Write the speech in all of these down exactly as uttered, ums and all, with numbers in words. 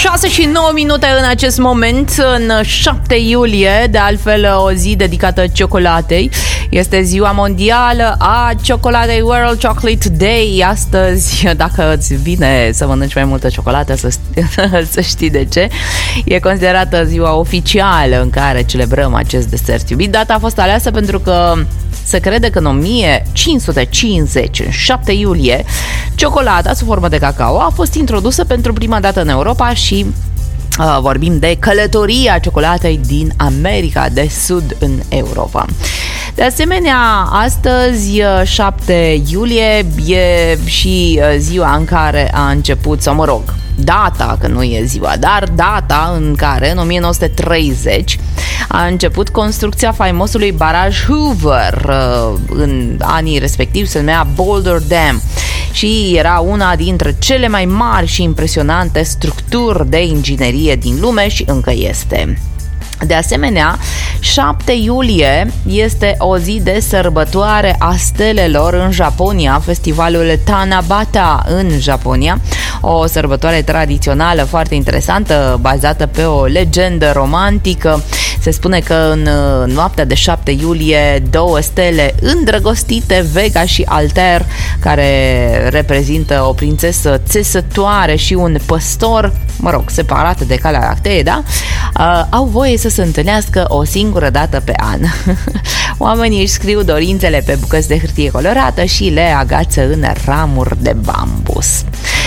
șase și nouă minute în acest moment, în șapte iulie, de altfel o zi dedicată ciocolatei. Este ziua mondială a ciocolatei, World Chocolate Day. Astăzi, dacă îți vine să mănânci mai multă ciocolată, să, să știi de ce, e considerată ziua oficială în care celebrăm acest desert iubit. Data a fost aleasă pentru că se crede că în o mie cinci sute cincizeci, în șapte iulie, ciocolata sub formă de cacao a fost introdusă pentru prima dată în Europa și uh, vorbim de călătoria ciocolatei din America de Sud în Europa. De asemenea, astăzi, șapte iulie, e și ziua în care a început, sau mă rog, data, că nu e ziua, dar data în care, în o mie nouă sute treizeci, a început construcția faimosului baraj Hoover. În anii respectivi se numea Boulder Dam și era una dintre cele mai mari și impresionante structuri de inginerie din lume și încă este. De asemenea, șapte iulie este o zi de sărbătoare a stelelor în Japonia, festivalul Tanabata în Japonia, o sărbătoare tradițională foarte interesantă, bazată pe o legendă romantică. Se spune că în noaptea de șapte iulie, două stele îndrăgostite, Vega și Altair, care reprezintă o prințesă țesătoare și un păstor, mă rog, separate de Calea Lactee, da? Uh, au voie să se întâlnească o singură dată pe an. Oamenii își scriu dorințele pe bucăți de hârtie colorată și le agață în ramuri de bambus.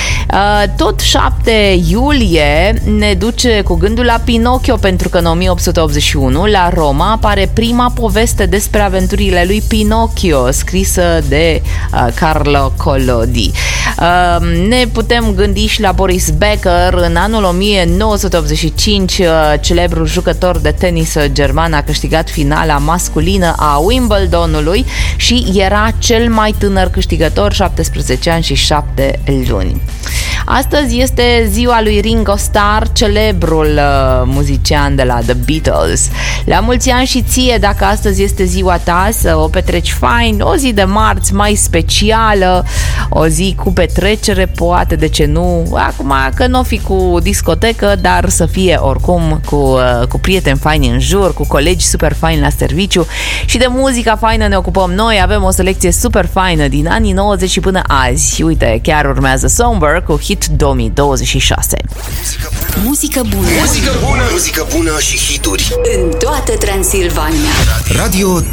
Tot șapte iulie ne duce cu gândul la Pinocchio, pentru că în o mie opt sute optzeci și unu la Roma apare prima poveste despre aventurile lui Pinocchio, scrisă de uh, Carlo Collodi. Uh, ne putem gândi și la Boris Becker. În anul o mie nouă sute optzeci și cinci, uh, celebrul jucător de tenis german a câștigat finala masculină a Wimbledonului și era cel mai tânăr câștigător, șaptesprezece ani și șapte luni. Astăzi este ziua lui Ringo Starr, celebrul uh, muzician de la The Beatles. La mulți ani și ție, dacă astăzi este ziua ta, să o petreci fain, o zi de marți mai specială, o zi cu petrecere, poate, de ce nu, acum că nu o fi cu discotecă, dar să fie oricum cu, uh, cu prieteni faini în jur, cu colegi super faini la serviciu. Și de muzica faină ne ocupăm noi, avem o selecție super faină din anii nouăzeci și până azi. Uite, chiar urmează Somber cu Hit două mii douăzeci și șase. Muzică bună. Muzică bună. Muzică bună și hituri în toată Transilvania. Radio